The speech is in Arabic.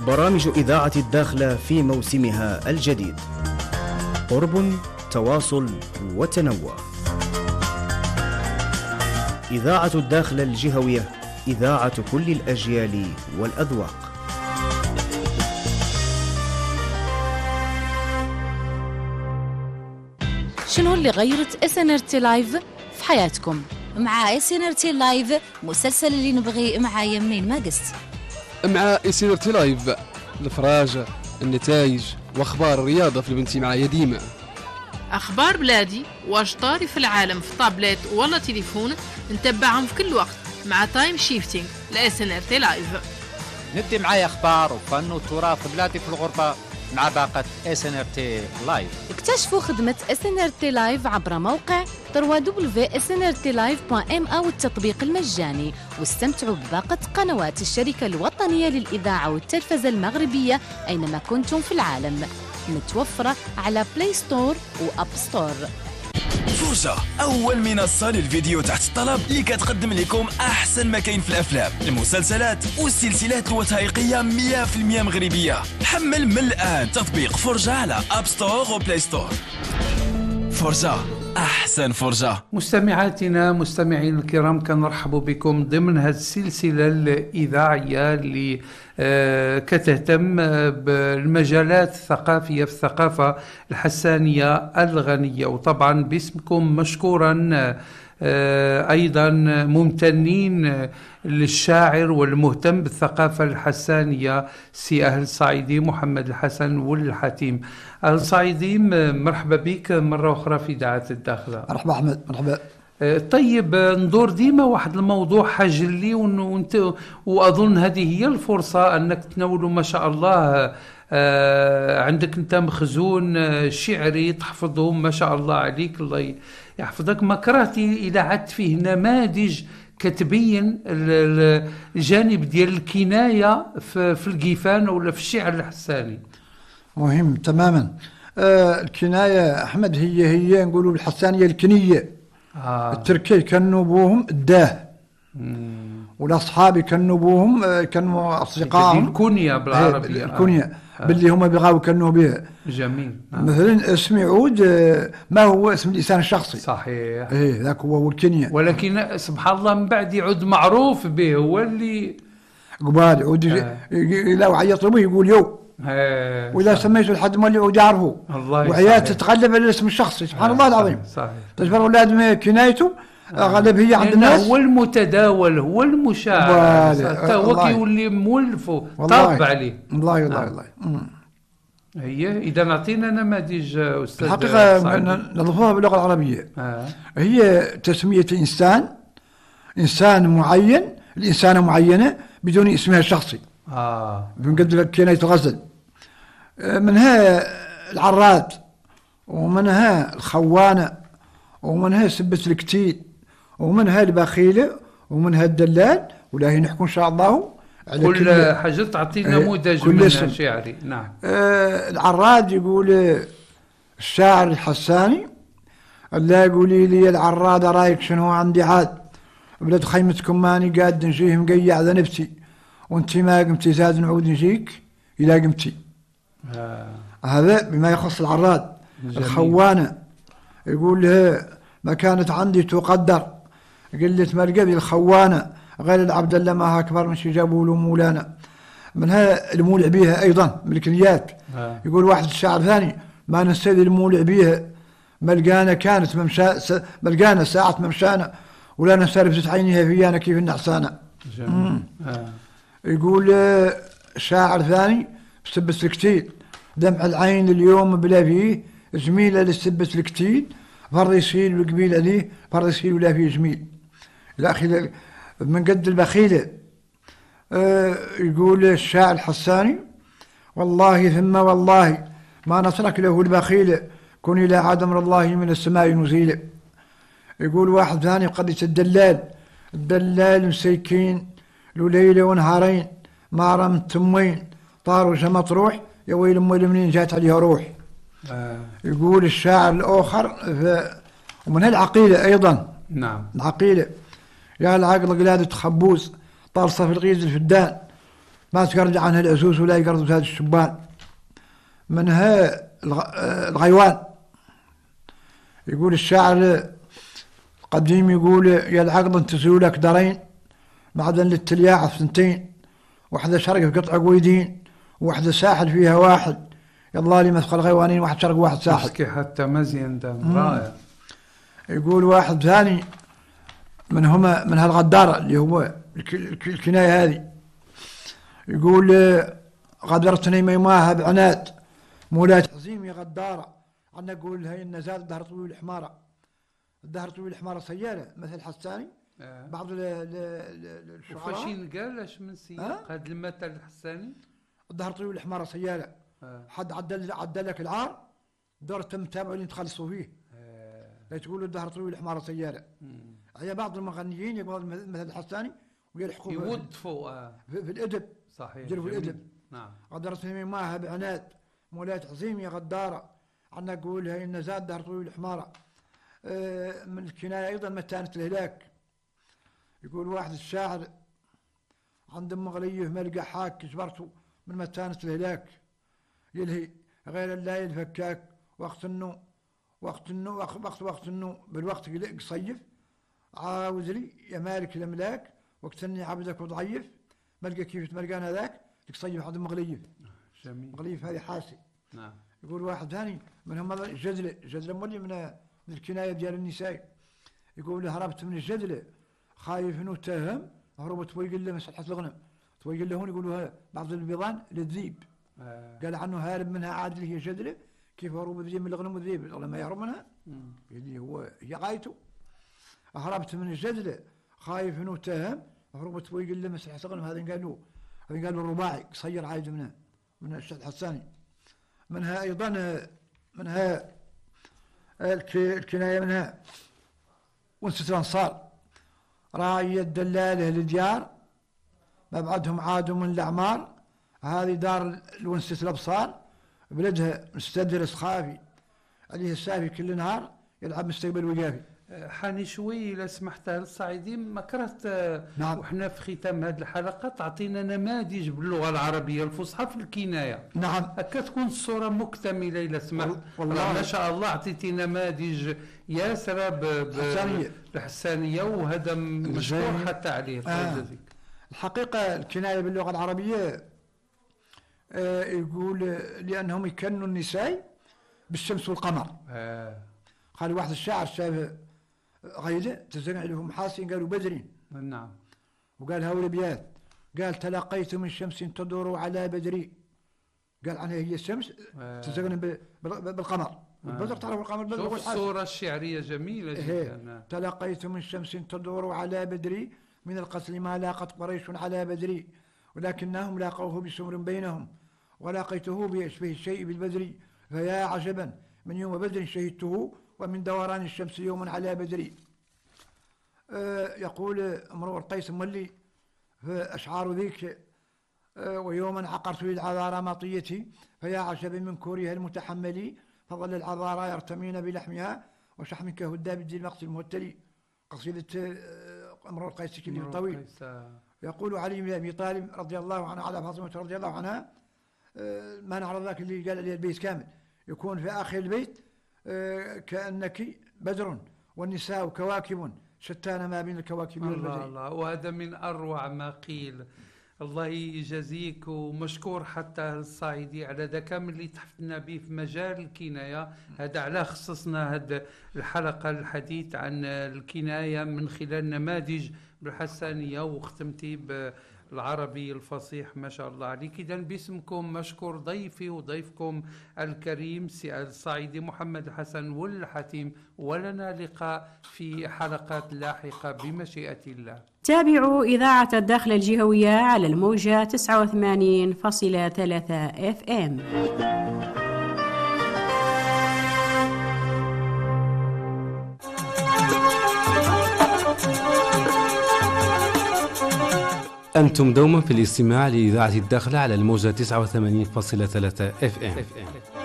برامج إذاعة الداخلة في موسمها الجديد. قرب، تواصل وتنوع. إذاعة الداخلة الجهوية، إذاعة كل الأجيال والأذواق. شنو اللي غيرت SNRT لايف في حياتكم؟ مع SNRT لايف مسلسل اللي نبغي مع يمين ما قست. مع SNRT لايف الفراجة، النتائج واخبار الرياضة في البنتي معايا ديما. اخبار بلادي واش طاري في العالم في طابلت ولا تليفون نتبعهم في كل وقت مع تايم شيفتينج SNRT لايف. ندي معايا اخبار وفن وتراث بلادي في الغربة مع باقة SNRT لايف. اكتشفوا خدمة SNRT لايف عبر موقع www.snrtlive.ma والتطبيق المجاني، واستمتعوا بباقة قنوات الشركة الوطنية للإذاعة والتلفزة المغربية أينما كنتم في العالم، متوفرة على بلاي ستور وأب ستور. فرجة، أول منصة للفيديو تحت الطلب اللي كتقدم لكم أحسن ما كاين في الأفلام، المسلسلات والسلسلات الوثائقية 100% مغربية. حمل من الآن تطبيق فرجة على أب ستور وبلاي ستور. فرجة، أحسن فرجة. مستمعاتنا مستمعين الكرام، كنرحب بكم ضمن هذه السلسلة الإذاعية اللي كتهتم بالمجالات الثقافية في الثقافة الحسانية الغنية، وطبعا باسمكم مشكورا أيضا ممتنين للشاعر والمهتم بالثقافة الحسانية سي أهل صعيدي محمد الحسن والحتيم. أهل صعيدي، مرحبا بك مرة أخرى في إذاعة الداخلة. مرحبا أحمد. مرحبا. طيب، ندور ديما واحد الموضوع حاجر لي، وأظن هذه هي الفرصة أنك تناولوا ما شاء الله. عندك أنت مخزون شعري تحفظه ما شاء الله عليك، الله يحفظك. ما كرهتي إذا عدت فيه نماذج كتبين الجانب ديال الكناية في القيفان ولا في الشعر الحساني؟ مهم تماما. الكناية أحمد هي نقولوا الحسانية الكنية. التركي كانوا بوهم الداه، والأصحاب كانوا بوهم كانوا أصدقائهم الكنية بالعربية. الكنية باللي هم بيغاو كانوا بها. جميل. مثلا اسم عود ما هو اسم الإنسان الشخصي. صحيح. ذاك هو الكنية. ولكن سبحان الله من بعد يعود معروف به، هو اللي قبال يعود لو عيطوا به يقول يو. وإذا سميته لحد ما اللي يعود يعرفه، وعيات تتغلب على الاسم الشخصي. سبحان الله العظيم. صحيح. تجبر أولاد كنايته غالبية عند الناس. هو المتداول، هو المشاع، هو كيولي مولفه طاب عليه. الله. هي إذا نعطينا نماذج أستاذ. الحقيقة نضيفوها باللغة العربية. هي تسمية إنسان معين، الإنسانة معينة بدون اسمها الشخصي. بنقدر كناية الغزل. منها العراد، ومنها الخوانة، ومنها سبة الكتيل، ومنها البخيلة، ومنها الدلال. ولا هي نحكي إن شاء الله على كل حاجة تعطي نموذج منها شعري. نعم. العراد يقول الشاعر الحساني: لا قولي لي العراد رايك شنو عندي عاد، بلاد خيمتكم ماني قاد نجيه مقيع ذا نفسي، وانت ما قمتي زاد نعود نجيك إلى قمتي. هذا بما يخص العراد. الخوانة يقول لها: ما كانت عندي تقدر، قلت مرقبي الخوانة، غير العبد الله ما أكبر من شي جابوا له مولانا. منها المولع بيها أيضا ملكيات. يقول واحد الشاعر ثاني: ما ننسى المولع بيها، ملقانا كانت ملقانا ساعة ممشانا، ولا ننسى رفزة عينيها فيانا كيف النحسانة. يقول شاعر ثاني سبة الكتيل: دمع العين اليوم بلا فيه جميلة للسبة الكتيل، فرض يسيل والقبيل عليه فرض يسيل ولا فيه جميل. إلى آخره. من قد البخيلة يقول الشاعر الحساني: والله ثم والله ما نترك له البخيلة، كن إلى عدم الله من السماء نزيله. يقول واحد ثاني قضية الدلال مسيكين له ليلة ونهارين، ما رمت تمين طار وجمت روح، يا ويل أمي منين جات عليها روح. يقول الشاعر الآخر ومن العقيلة أيضا. نعم. العقيلة: يا العقل قلادة خبوز طالصة في الغيز الفدان، ما ترجع عنها العسوس ولا يقرض هذا الشبان. منها الغيوان. يقول الشاعر القديم يقول يا العقد انتسوا لك دارين معدن للتلياع في ثنتين، واحدة شرق في قطع قويدين وواحدة ساحل فيها واحد، يلا لي مثقل غيوانين، واحد شرق واحد ساحل. حتى مزين ده رائع. يقول واحد ثاني من هالغدارة اللي هو الكناية هذه، يقول غدرتني ميماها بعناد مولاة عظيم يا غدارة، عنا نقول هاي النزال الدهر طويل الحمارة، الدهر طويل الحمارة سيالة مثل حساني. بعض الشعراء وفاشين قال ايش من سياق هذا المثل الحساني؟ الدهر طويل الحمارة سيالة. حد عدل لك العار دور تم تابعين تخلصوا فيه. لا تقولوا الدهر طويل الحمارة سيالة. هي بعض المغنيين يقول مثل الحساني ويلحقوا يوظفوا في الادب. صحيح. يجروا في الادب. نعم. غدرتني معها بعناد مولاة عظيم يا غدارة، عنا نقول هاي النزاد دهر طويل الحمارة. من الكناية أيضا متانة الهلاك. يقول واحد الشاعر عند مغليه ملقى حاك كبرته من متانة الهلاك، يلهي غير الليل الفكاك وقت النو بالوقت قصيف، عاوز لي يا مالك الأملاك وقت اني عبدك وضعيف، ملقى كيف تملقان هذاك تصيف عند مغليه. جميل. مغليف هذه حاسي. نعم. يقول واحد ثاني منهم جدلة مولي من الكناية ديال النساء، يقول هربت من الجدلة خايف انه تهم هربت ويقول له مسحة الغنم، ويقول له هون يقولوا بعض البيضان للذيب. قال عنه هارب منها عادل هي جدلة، كيف هرب الذيب من الغنم والذيب لما يهرب منها اللي هي غايته. هربت من الجدلة خايف انه تهم هربت ويقول له مسحة الغنم. هذا قالوا الرباعي قصير عايد من الشيخ الحساني. منها ايضا منها الكناية منها ونسة الأنصار، راعي الدلالة للديار مبعدهم عادوا من الأعمار، هذه دار الونسة الأبصار بلدها مستدر سخافي عليه السافي كل نهار يلعب مستقبل وقافي. حاني شوي إذا سمحت للصعيدين ما كرهت. نعم. وإحنا في ختام هذه الحلقة تعطينا نماذج باللغة العربية الفصحى في الكناية. نعم. هكا تكون الصورة مكتملة إذا سمحت. والله ما شاء الله أعطيتي نماذج ياسرة بالحسانية وهذا مشكور حتى عليه. الحقيقة الكناية باللغة العربية يقول لأنهم يكنوا النساء بالشمس والقمر. قال واحد الشاعر شاف غيلة تزرع لهم محاسن قالوا بدرين. نعم. وقال هؤلاء الابيات قال تلقيت من شمس تدور على بدري، قال عنها هي الشمس تزرع بالقمر. البدر تعرف القمر بدر. شوف الصورة الشعرية جميلة جدا. تلقيت من شمس تدور على بدري من القتل ما لاقت قريش على بدري، ولكنهم لاقوه بسمر بينهم ولاقيته بيشبه الشيء بالبدري، فيا عجبا من يوم بدر شهدته ومن دوران الشمس يوم على بدري. يقول امرؤ القيس مولي في أشعار ذيك ويوما عقرت للعذارى مطيتي فيا عجب من كورها المتحملي، فظل العذارى يرتمين بلحمها وشحم كهداب الدين المقت المهتلي. قصيدة امرؤ القيس كلمة طويل. يقول علي بن أبي طالب رضي الله عنه على فاطمة رضي الله عنها، ما نعرض ذاك اللي قال لي البيت كامل يكون في آخر البيت كأنك بدر والنساء كواكب شتان ما بين الكواكب والبدر. الله، وهذا من أروع ما قيل. الله يجازيك ومشكور حتى الصعيدي على ذاك اللي تحفتنا به في مجال الكناية. هذا على خصصنا هذه الحلقة الحديث عن الكناية من خلال نماذج بالحسانية وختمتي بالعربي الفصيح ما شاء الله عليك. إذن باسمكم مشكور ضيفي وضيفكم الكريم الصعيدي محمد الحسن والحتيم، ولنا لقاء في حلقات لاحقة بمشيئة الله. تابعوا إذاعة الداخل الجهوية على الموجة 89.3 FM. أنتم دوما في الاستماع لإذاعة الداخل على الموجة 89.3 FM.